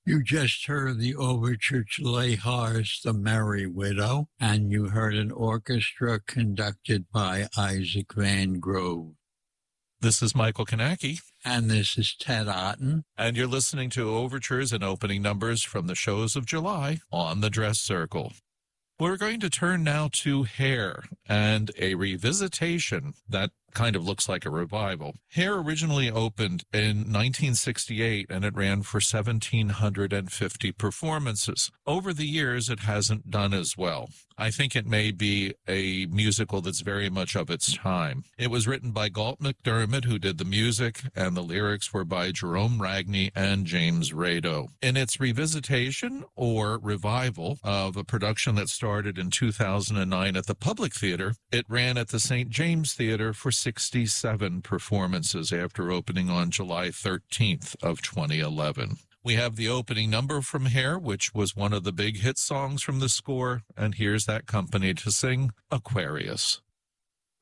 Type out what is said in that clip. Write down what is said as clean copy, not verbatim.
You just heard the overture to Lehar's The Merry Widow, and you heard an orchestra conducted by Isaac Van Grove. This is Michael Kanaki. And this is Ted Otten. And you're listening to overtures and opening numbers from the shows of July on the Dress Circle. We're going to turn now to Hair and a revisitation that kind of looks like a revival. Hair originally opened in 1968, and it ran for 1,750 performances. Over the years, it hasn't done as well. I think it may be a musical that's very much of its time. It was written by Galt McDermott, who did the music, and the lyrics were by Jerome Ragney and James Rado. In its revisitation or revival of a production that started in 2009 at the Public Theater, it ran at the St. James Theater for 67 performances after opening on July 13th of 2011. We have the opening number from Hair, which was one of the big hit songs from the score, and here's that company to sing Aquarius.